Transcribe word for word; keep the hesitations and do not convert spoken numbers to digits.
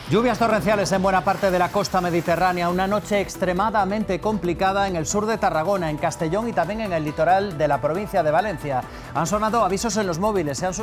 Lluvias torrenciales en buena parte de la costa mediterránea, una noche extremadamente complicada en el sur de Tarragona, en Castellón y también en el litoral de la provincia de Valencia. Han sonado avisos en los móviles, se han